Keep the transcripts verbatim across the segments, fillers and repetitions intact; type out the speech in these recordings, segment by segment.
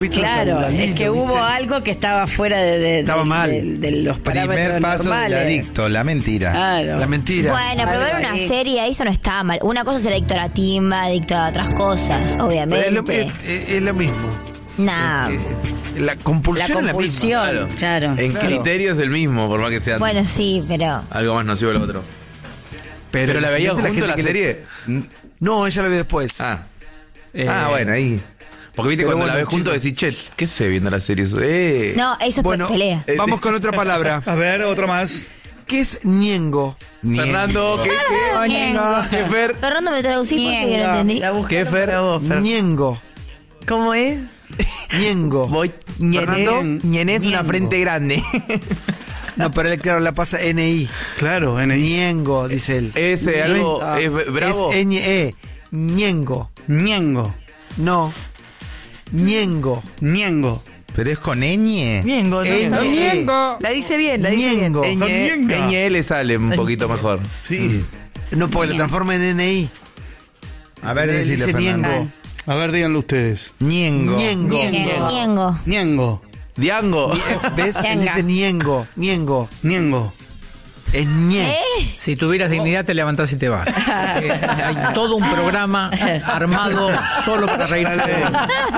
Claro, es que hubo algo que estaba fuera de, de, estaba de, mal. de, de los parámetros Primer paso normales. del adicto, la mentira. Claro. La mentira. Bueno, pero ver una serie, eso no está mal. Una cosa es ser adicto a la timba, adicto a otras cosas, Pero obviamente. es, lo, es, es lo mismo. Nah. Eh, eh, La compulsión, La compulsión, es la misma. claro. En Claro. criterio es el mismo, por más que sea Bueno, sí, pero... algo más nocivo que lo otro. Pero, la veían imagínate junto la, gente que serie. le- No, ella la vio después. Ah. Eh, ah, bueno, ahí. Porque viste, pero cuando bueno, la ves juntos chicos. decís, che, ¿qué sé viendo la serie? Eh. No, eso es Bueno, pelea. Eh, vamos con otra palabra. A ver, otro más. ¿Qué es ñengo? Fernando, ¿qué, qué? Ñengo. ¿Qué, Fer? Fernando, me traducí porque yo no entendí. La busqué ¿Qué, Fer? para vos, Fer. Ñengo. ¿Cómo es? Ñengo. Voy, Fernando, ñené, ñené es una Ñengo. frente grande. No, pero él, claro, la pasa N I. Claro, N I. Ñengo, dice él. Es eh, algo, Ah, es bravo. Es N E. Ñengo. Ñengo. No. Ñengo. Ñengo. Pero es con ñ. Ñengo, ¿no? Eh, ¿no? Ñengo. La dice bien, la dice bien. Ñengo. Ñ, Ñenga. Ñ le sale un poquito mejor. Sí. No, porque la transforma en N I. A ver, Él decile, dice Fernando. Ñengo. A ver, díganlo ustedes. Ñengo. Ñengo. Ñengo. Ñengo. Diango. ¿Ves? Él Ñenga. dice Ñengo. Ñengo. Ñengo. Es ñe. ¿Eh? Si tuvieras dignidad te levantás y te vas. Porque hay todo un programa armado solo para reírse de vos.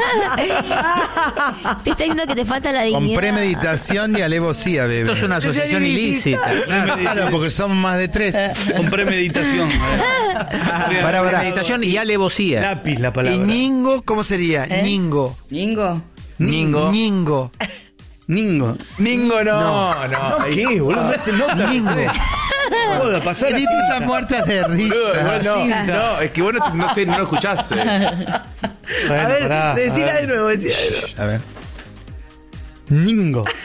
Te está diciendo que te falta la Con dignidad. premeditación y alevosía, bebé. Esto es una asociación ilícita. Claro. Claro, porque somos más de tres. Con premeditación. Para, para. Meditación y alevosía. Lápiz la ¿Y palabra. ñingo cómo sería? ¿Eh? Ñingo. Ñingo. Ñingo. Ñingo. Ningo. Ningo no, no. No, ¿qué, boludo? No hace nota. Ñingo. Joda, pasá la Edith está muerta de risa. Boludo, bueno, Cinta. no, es que vos no, no sé, no lo escuchaste. Bueno, A ver, pará, decila a ver. de nuevo, decila de nuevo. A ver. Ningo.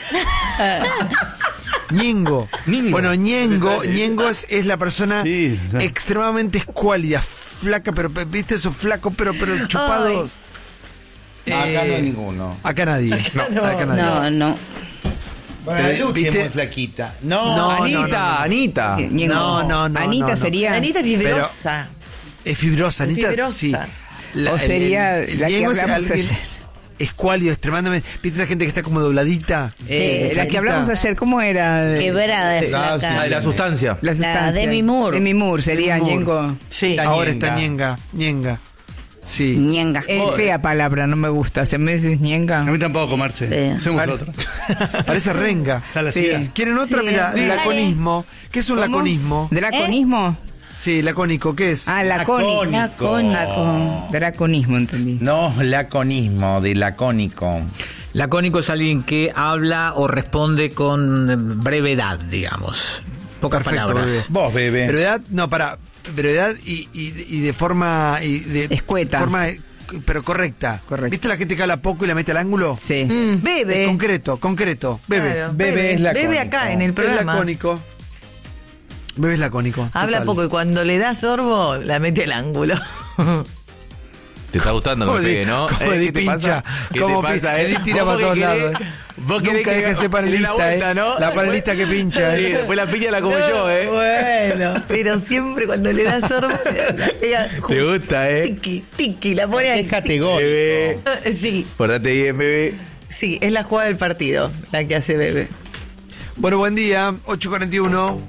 Ñengo. Ñengo. Bueno, Ñengo, Ñengo es, es la persona Sí, claro. extremadamente escuálida, flaca, pero pe- viste esos flacos, pero pero chupados. No, acá no Eh, hay ninguno. Acá nadie. No, acá nadie. No, no. Bueno, la Luchi es ¿viste? muy flaquita. No, No, Anita, no, no, no. Anita. Ñengo. No, no, no. Anita no, no. sería. Anita es fibrosa. Es fibrosa, Es Anita. fibrosa. Sí. La- O el- sería el la que Ñengo es hablamos alguien ayer. escuálido, extremadamente. ¿Viste esa gente que está como dobladita? Sí, Eh, la que flaquita. hablamos ayer, ¿cómo era? Quebrada de Ah, flaca. La de la sustancia. La sustancia. Demi Moore. Demi Moore sería Demi Moore. Ñengo. Sí. Está Ahora Ñenga. está Ñenga. Ñenga. Sí. Ñenga. Es fea palabra, no me gusta. Se me dice A Ñenga. mí tampoco, Marce. Sí. Hacemos Vale. otra. Parece renga. Está la Sí. silla. ¿Quieren otra? Sí, Mira, dale. laconismo. ¿Qué es un laconismo? ¿Draconismo? Sí, lacónico, ¿qué es? Ah, lacónico. Lacónico. Lacón- Draconismo, entendí. No, laconismo, de lacónico. Lacónico es alguien que habla o responde con brevedad, digamos. Pocas Perfecto, palabras. bebé. Vos, bebé. Brevedad, no, para. Brevedad y, y, y de forma. Y de Escueta. Forma, eh, pero correcta. Correcto. ¿Viste la gente que habla poco y la mete al ángulo? Sí. Mm. Bebe. Es concreto, concreto. Bebe. Claro, Bebe es lacónico. Bebe acá en el Es programa. lacónico. Bebe es lacónico. Habla total. poco y cuando le da sorbo, la mete al ángulo. Te está gustando que ¿Cómo me di- pegue, ¿no? cómo Eh, di ¿Qué te pincha? pasa? ¿Qué ¿Cómo te pasa, pi- eh? Edith tira ¿Vos para todos que querés- lados, eh? Vos querés Nunca deja de ser panelista, le la vuelta, eh. ¿no? La panelista que pincha, Sí, eh. después la piña la como yo, ¿eh? Bueno, pero siempre cuando le da sorbo, ella Te gusta, ¿eh? tiki, tiki, la pone ahí. Es categórico. Bebé. Sí, Portate bien, bebé. sí, es la jugada del partido, la que hace Bebe. Bueno, buen día. ocho cuarenta y uno.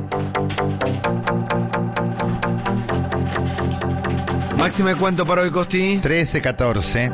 Máxima de cuánto para hoy, Costi. trece, catorce.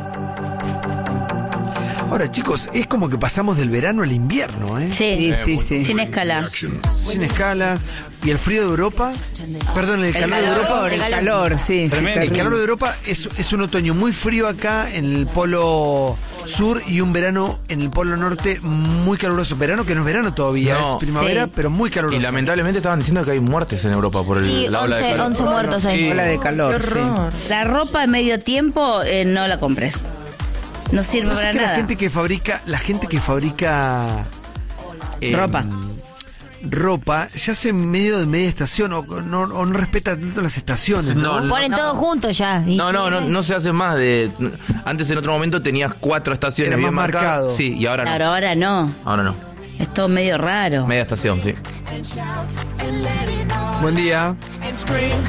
Ahora, chicos, es como que pasamos del verano al invierno, ¿eh? Sí, sí, sí. Sin escala. Sin escala. ¿Y el frío de Europa? Perdón, el calor de Europa. El calor, sí. sí, Tremendo. El terrible. calor de Europa es, es un otoño muy frío acá en el polo sur y un verano en el polo norte muy caluroso. Verano que no es verano todavía, No. es primavera, Sí. pero muy caluroso. Y lamentablemente estaban diciendo que hay muertes en Europa por el, Sí, la ola de once, calor. once muertos ahí. Ola de calor, Qué sí. horror. La ropa a medio tiempo eh, no la compres. No sirve No sé para que la nada. gente que fabrica, la gente que fabrica eh, Ropa. ropa ya hace medio de media estación o no, o no respeta tanto las estaciones. No, No, no. Ponen todo junto ya. Y- No, no, no, no se hace más de... Antes en otro momento tenías cuatro estaciones Era bien más marcadas. marcado. Sí, y ahora Claro, no. ahora no. Ahora no. Es todo medio raro. Media estación, sí. Buen día.